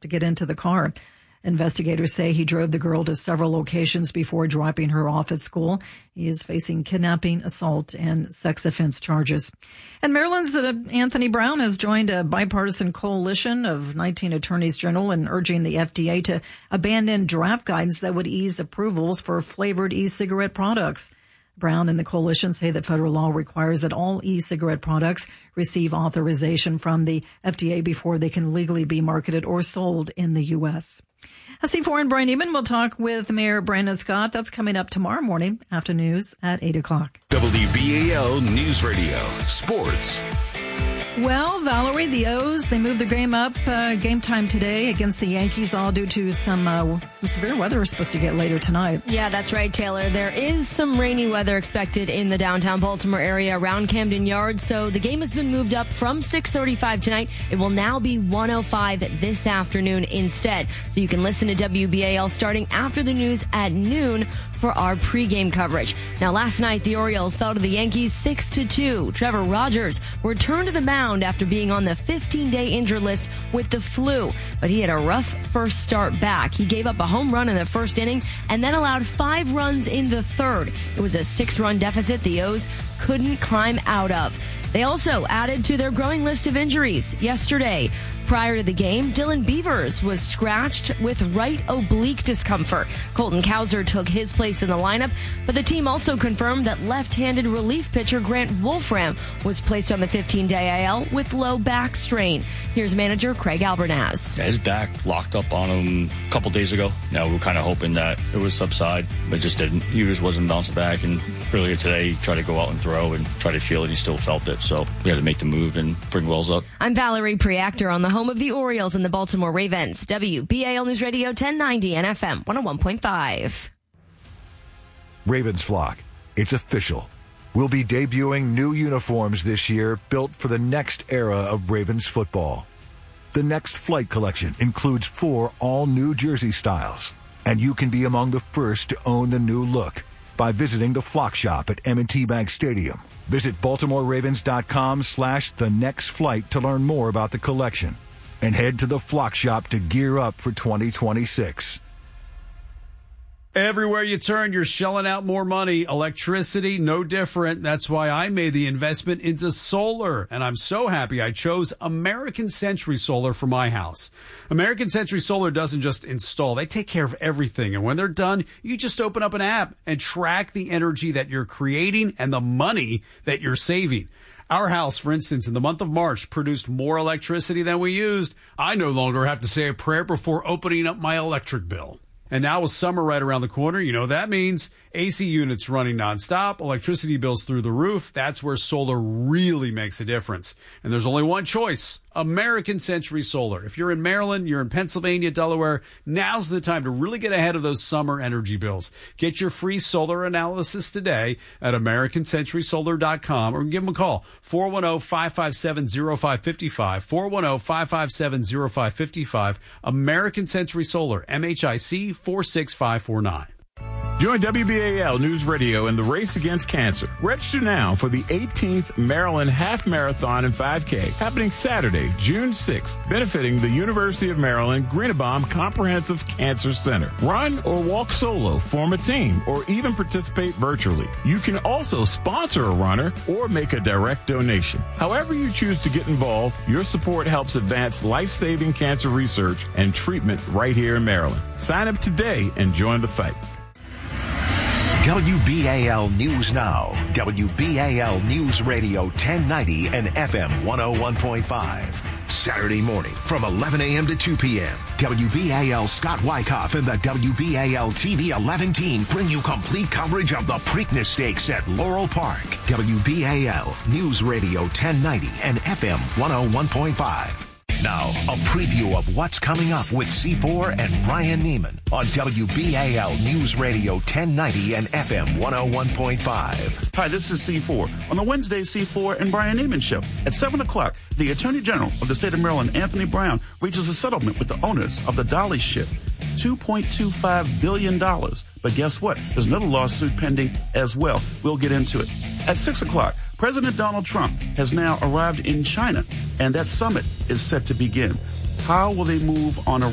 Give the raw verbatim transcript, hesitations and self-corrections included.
to get into the car. Investigators say he drove the girl to several locations before dropping her off at school. He is facing kidnapping, assault, and sex offense charges. And Maryland's Anthony Brown has joined a bipartisan coalition of nineteen attorneys general in urging the F D A to abandon draft guidance that would ease approvals for flavored e-cigarette products. Brown and the coalition say that federal law requires that all e-cigarette products receive authorization from the F D A before they can legally be marketed or sold in the U S. A C four and Brian Neiman will talk with Mayor Brandon Scott. That's coming up tomorrow morning after news at eight o'clock. W B A L News Radio, Sports. Well, Valerie, the O's, they moved the game up, uh, game time today against the Yankees, all due to some uh, some severe weather we're supposed to get later tonight. Yeah, that's right, Taylor. There is some rainy weather expected in the downtown Baltimore area around Camden Yards, so the game has been moved up from six thirty-five tonight. It will now be one oh five this afternoon instead. So you can listen to W B A L starting after the news at noon for our pregame coverage. Now, last night, the Orioles fell to the Yankees six to two. Trevor Rogers returned to the mound after being on the fifteen-day injured list with the flu, but he had a rough first start back. He gave up a home run in the first inning and then allowed five runs in the third. It was a six-run deficit the O's couldn't climb out of. They also added to their growing list of injuries yesterday. Prior to the game, Dylan Beavers was scratched with right oblique discomfort. Colton Cowser took his place in the lineup, but the team also confirmed that left-handed relief pitcher Grant Wolfram was placed on the fifteen-day I L with low back strain. Here's manager Craig Albernaz. Yeah, his back locked up on him a couple days ago. Now we were kind of hoping that it would subside, but it just didn't. He just wasn't bouncing back, and earlier today he tried to go out and throw and try to feel it. He still felt it, so we had to make the move and bring Wells up. I'm Valerie Preactor on the home of the Orioles and the Baltimore Ravens. W B A L News Radio ten ninety and F M one oh one point five. Ravens flock, it's official. We'll be debuting new uniforms this year built for the next era of Ravens football. The Next Flight collection includes four all-new jersey styles, and you can be among the first to own the new look by visiting the Flock Shop at M and T Bank Stadium. Visit BaltimoreRavens.com slash the next flight to learn more about the collection. And head to the Flock Shop to gear up for twenty twenty-six. Everywhere you turn, you're shelling out more money. Electricity, no different. That's why I made the investment into solar. And I'm so happy I chose American Century Solar for my house. American Century Solar doesn't just install. They take care of everything. And when they're done, you just open up an app and track the energy that you're creating and the money that you're saving. Our house, for instance, in the month of March, produced more electricity than we used. I no longer have to say a prayer before opening up my electric bill. And now with summer right around the corner, you know what that means. A C units running nonstop, electricity bills through the roof. That's where solar really makes a difference. And there's only one choice, American Century Solar. If you're in Maryland, you're in Pennsylvania, Delaware, now's the time to really get ahead of those summer energy bills. Get your free solar analysis today at American Century Solar dot com or give them a call, four one zero, five five seven, zero five five five, four one zero, five five seven, zero five five five, American Century Solar, M H I C four six five four nine. Join W B A L News Radio in the race against cancer. Register now for the eighteenth Maryland Half Marathon and five K happening Saturday, June sixth, benefiting the University of Maryland Greenebaum Comprehensive Cancer Center. Run or walk solo, form a team, or even participate virtually. You can also sponsor a runner or make a direct donation. However you choose to get involved, your support helps advance life-saving cancer research and treatment right here in Maryland. Sign up today and join the fight. W B A L News Now, W B A L News Radio ten ninety and F M one oh one point five. Saturday morning from eleven a.m. to two p.m. W B A L Scott Wyckoff and the W B A L T V eleven team bring you complete coverage of the Preakness Stakes at Laurel Park. W B A L News Radio ten ninety and F M one oh one point five. Now, a preview of what's coming up with C four and Brian Neiman on W B A L News Radio ten ninety and F M one oh one point five. Hi, this is C four on the Wednesday C four and Brian Neiman Show. At seven o'clock, the Attorney General of the state of Maryland, Anthony Brown, reaches a settlement with the owners of the Dolly ship, two point two five billion dollars. But guess what? There's another lawsuit pending as well. We'll get into it. At six o'clock, President Donald Trump has now arrived in China, and that summit is set to begin. How will they move on a